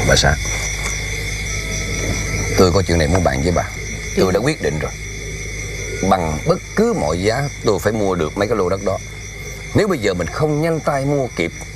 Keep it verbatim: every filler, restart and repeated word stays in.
Bà xã, tôi có chuyện này muốn bàn với bà. Tôi đã quyết định rồi. Bằng bất cứ mọi giá tôi phải mua được mấy cái lô đất đó. Nếu bây giờ mình không nhanh tay mua kịp